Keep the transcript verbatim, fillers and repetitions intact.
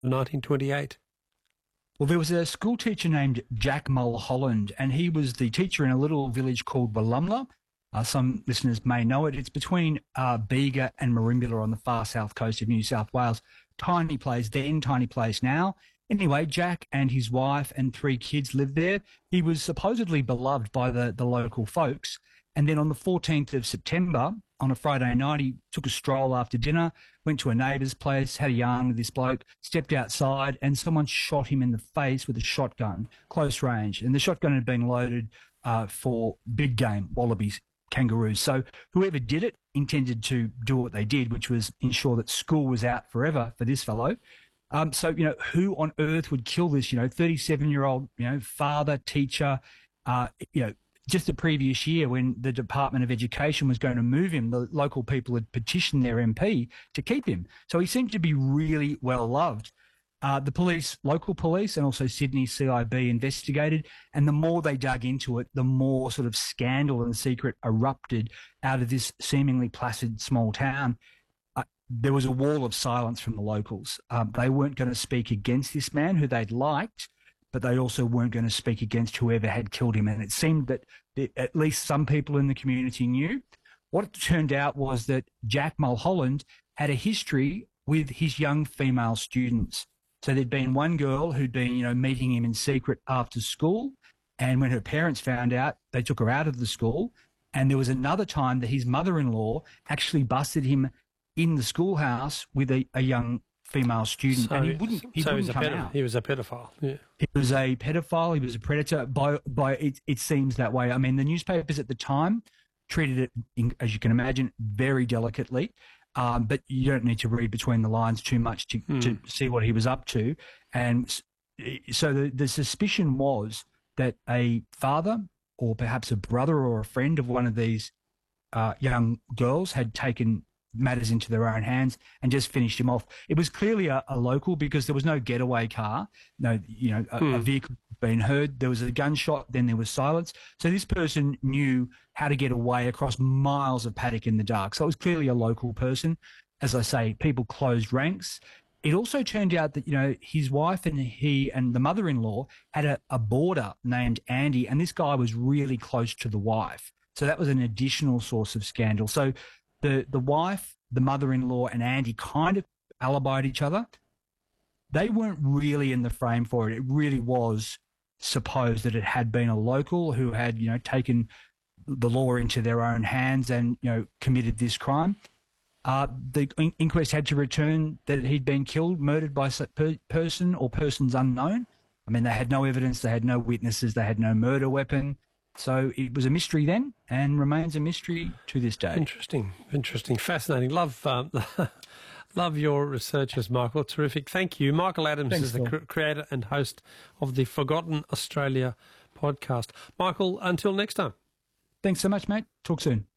nineteen twenty-eight? Well, there was a school teacher named Jack Mulholland, and he was the teacher in a little village called Wallumbla. Uh, some listeners may know it. It's between uh, Bega and Merimbula on the far south coast of New South Wales. Tiny place then, tiny place now. Anyway, Jack and his wife and three kids lived there. He was supposedly beloved by the, the local folks. And then on the fourteenth of September, on a Friday night, he took a stroll after dinner, went to a neighbour's place, had a yarn with this bloke, stepped outside, and someone shot him in the face with a shotgun, close range. And the shotgun had been loaded uh, for big game, wallabies, kangaroos. So whoever did it intended to do what they did, which was ensure that school was out forever for this fellow. Um, so, you know, who on earth would kill this, you know, thirty-seven-year-old, you know, father, teacher, uh, you know, just the previous year when the Department of Education was going to move him, the local people had petitioned their M P to keep him. So he seemed to be really well loved. Uh, the police, local police and also Sydney C I B investigated, and the more they dug into it, the more sort of scandal and secret erupted out of this seemingly placid small town. Uh, there was a wall of silence from the locals. Um, they weren't going to speak against this man who they'd liked, but they also weren't going to speak against whoever had killed him. And it seemed that it, at least some people in the community knew. What it turned out was that Jack Mulholland had a history with his young female students. So there'd been one girl who'd been, you know, meeting him in secret after school. And when her parents found out, they took her out of the school. And there was another time that his mother-in-law actually busted him in the schoolhouse with a, a young female student, so, and he wouldn't. He so wouldn't he, was a come pedo- out. he was a pedophile. Yeah, he was a pedophile. He was a predator. By by, it, it seems that way. I mean, the newspapers at the time treated it, in, as you can imagine, very delicately. Um, but you don't need to read between the lines too much to mm. to see what he was up to. And so the the suspicion was that a father, or perhaps a brother or a friend of one of these uh, young girls, had taken matters into their own hands and just finished him off. It was clearly a, a local because there was no getaway car, no, you know, a, hmm. a vehicle being heard. There was a gunshot, then there was silence. So this person knew how to get away across miles of paddock in the dark. So it was clearly a local person. As I say, people closed ranks. It also turned out that, you know, his wife and he and the mother-in-law had a, a boarder named Andy, and this guy was really close to the wife. So that was an additional source of scandal. So The the wife, the mother-in-law, and Andy kind of alibied each other. They weren't really in the frame for it. It really was supposed that it had been a local who had, you know, taken the law into their own hands and, you know, committed this crime. Uh, the in- inquest had to return that he'd been killed, murdered by a per- person or persons unknown. I mean, they had no evidence, they had no witnesses, they had no murder weapon. So it was a mystery then and remains a mystery to this day. Interesting, interesting, fascinating. Love um, love your researches, Michael. Terrific. Thank you. Michael Adams Thanks, is the cr- creator and host of the Forgotten Australia podcast. Michael, until next time. Thanks so much, mate. Talk soon.